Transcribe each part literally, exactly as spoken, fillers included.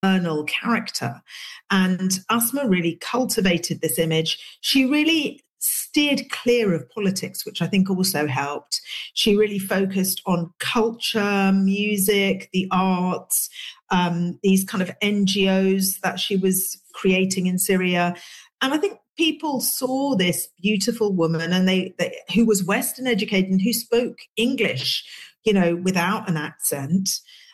eternal character. And Asma really cultivated this image. She really steered clear of politics, which I think also helped. She really focused on culture, music, the arts, um, these kind of N G Os that she was creating in Syria. And I think people saw this beautiful woman and they, they who was Western educated and who spoke English, you know, without an accent.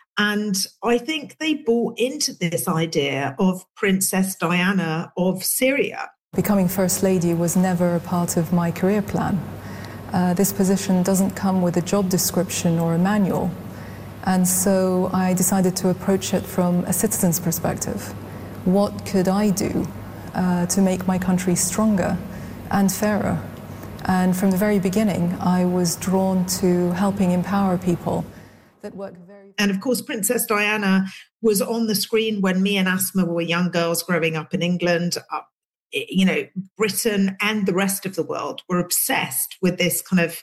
And I think they bought into this idea of Princess Diana of Syria. Becoming First Lady was never a part of my career plan. Uh, this position doesn't come with a job description or a manual. And so I decided to approach it from a citizen's perspective. What could I do uh, to make my country stronger and fairer? And from the very beginning, I was drawn to helping empower people that work very... And of course, Princess Diana was on the screen when me and Asma were young girls growing up in England. Uh, you know, Britain and the rest of the world were obsessed with this kind of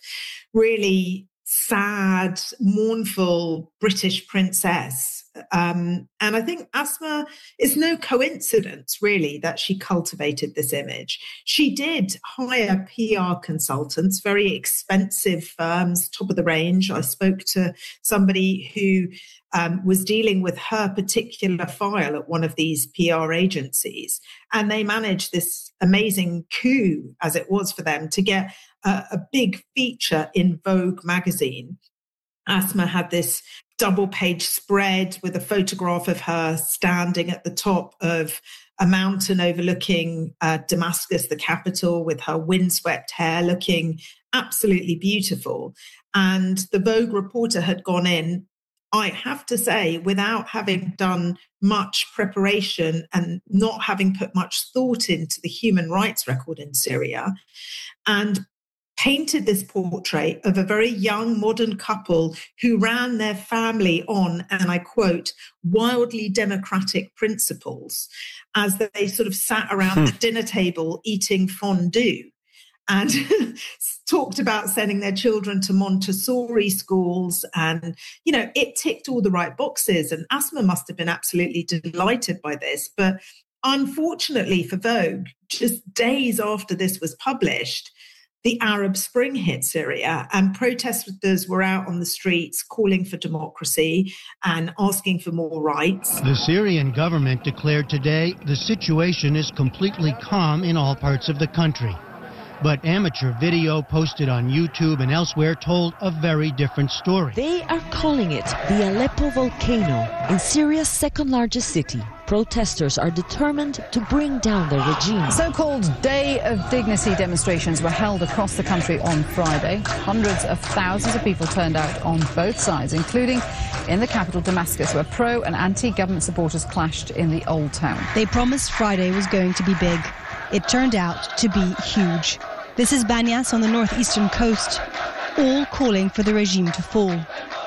really sad, mournful British princess. Um, and I think Asma, it's no coincidence, really, that she cultivated this image. She did hire P R consultants, very expensive firms, top of the range. I spoke to somebody who um, was dealing with her particular file at one of these P R agencies, and they managed this amazing coup, as it was for them, to get a, a big feature in Vogue magazine. Asma had this double-page spread with a photograph of her standing at the top of a mountain overlooking uh, Damascus, the capital, with her windswept hair looking absolutely beautiful. And the Vogue reporter had gone in, I have to say, without having done much preparation and not having put much thought into the human rights record in Syria, and painted this portrait of a very young modern couple who ran their family on, and I quote, wildly democratic principles, as they sort of sat around hmm. the dinner table eating fondue, and talked about sending their children to Montessori schools. And, you know, it ticked all the right boxes. And Asma must have been absolutely delighted by this. But unfortunately for Vogue, just days after this was published, the Arab Spring hit Syria, and protesters were out on the streets calling for democracy and asking for more rights. The Syrian government declared today the situation is completely calm in all parts of the country. But amateur video posted on YouTube and elsewhere told a very different story. They are calling it the Aleppo volcano in Syria's second largest city. Protesters are determined to bring down the regime. So-called Day of Dignity demonstrations were held across the country on Friday. Hundreds of thousands of people turned out on both sides, including in the capital Damascus, where pro and anti-government supporters clashed in the Old Town. They promised Friday was going to be big. It turned out to be huge. This is Banyas on the northeastern coast, all calling for the regime to fall.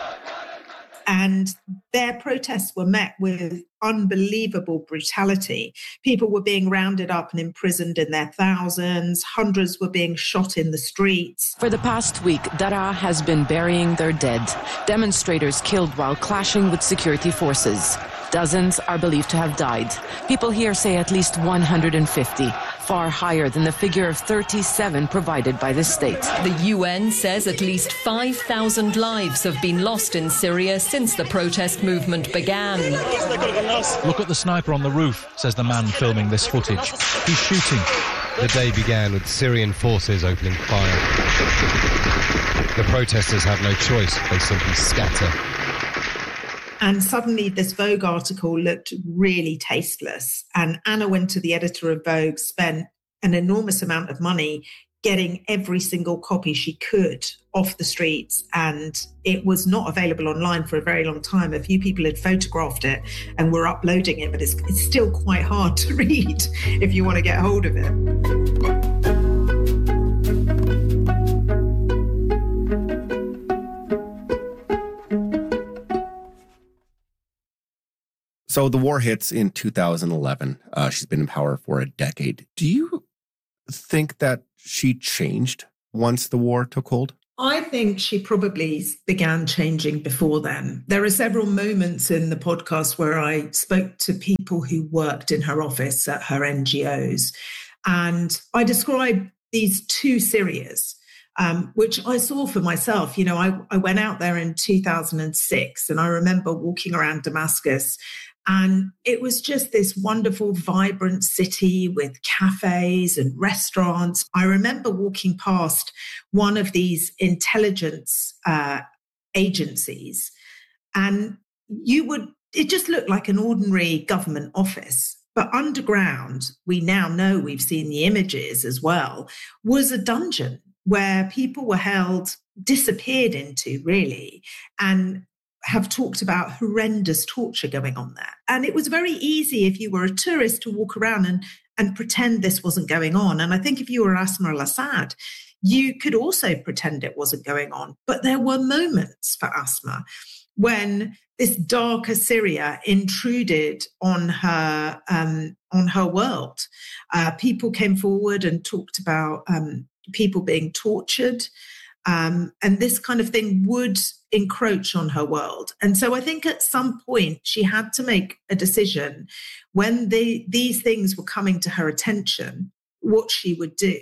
And their protests were met with unbelievable brutality. People were being rounded up and imprisoned in their thousands. Hundreds were being shot in the streets. For the past week, Daraa has been burying their dead. Demonstrators killed while clashing with security forces. Dozens are believed to have died. People here say at least one hundred fifty, far higher than the figure of thirty-seven provided by the state. The U N says at least five thousand lives have been lost in Syria since the protest movement began. Look at the sniper on the roof, says the man filming this footage. He's shooting. The day began with Syrian forces opening fire. The protesters have no choice. They simply scatter. And suddenly this Vogue article looked really tasteless. And Anna Wintour, the editor of Vogue, spent an enormous amount of money getting every single copy she could off the streets. And it was not available online for a very long time. A few people had photographed it and were uploading it, but it's, it's still quite hard to read if you want to get hold of it. So the war hits in two thousand eleven. Uh, she's been in power for a decade. Do you think that she changed once the war took hold? I think she probably began changing before then. There are several moments in the podcast where I spoke to people who worked in her office at her N G Os. And I described these two Syrias, um, which I saw for myself. You know, I, I went out there in two thousand six and I remember walking around Damascus. And it was just this wonderful, vibrant city with cafes and restaurants. I remember walking past one of these intelligence uh, agencies, and you would, it just looked like an ordinary government office. But underground, we now know, we've seen the images as well, was a dungeon where people were held, disappeared into, really, and have talked about horrendous torture going on there. And it was very easy if you were a tourist to walk around and, and pretend this wasn't going on. And I think if you were Asma al-Assad, you could also pretend it wasn't going on. But there were moments for Asma when this darker Syria intruded on her, um, on her world. Uh, people came forward and talked about um, people being tortured. Um, and this kind of thing would encroach on her world. And so I think at some point she had to make a decision when they, these things were coming to her attention, what she would do.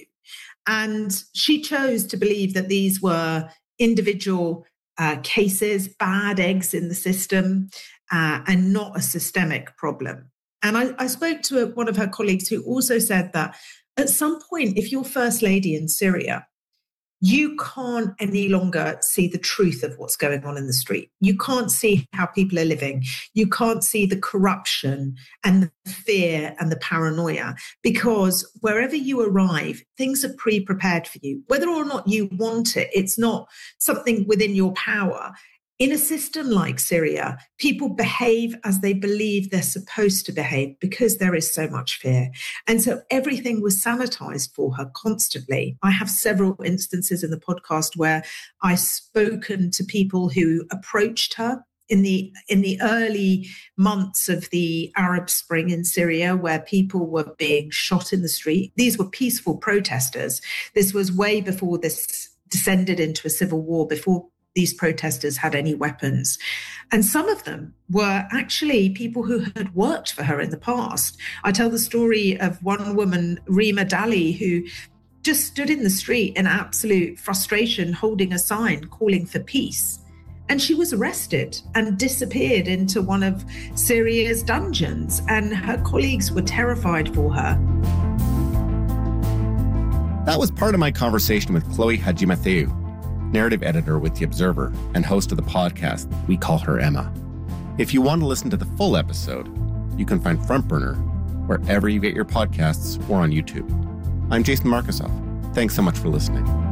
And she chose to believe that these were individual uh, cases, bad eggs in the system, uh, and not a systemic problem. And I, I spoke to one of her colleagues who also said that at some point, if you're First Lady in Syria, you can't any longer see the truth of what's going on in the street. You can't see how people are living. You can't see the corruption and the fear and the paranoia, because wherever you arrive, things are pre-prepared for you. Whether or not you want it, it's not something within your power. In a system like Syria, people behave as they believe they're supposed to behave because there is so much fear. And so everything was sanitized for her constantly. I have several instances in the podcast where I've spoken to people who approached her in the in the early months of the Arab Spring in Syria, where people were being shot in the street. These were peaceful protesters. This was way before this descended into a civil war, before these protesters had any weapons. And some of them were actually people who had worked for her in the past. I tell the story of one woman, Rima Dali, who just stood in the street in absolute frustration, holding a sign calling for peace. And she was arrested and disappeared into one of Syria's dungeons. And her colleagues were terrified for her. That was part of my conversation with Chloe Hadjimatheou, narrative editor with The Observer and host of the podcast We Call Her Emma. If you want to listen to the full episode, you can find Front Burner wherever you get your podcasts or on YouTube. I'm Jason Markusoff. Thanks so much for listening.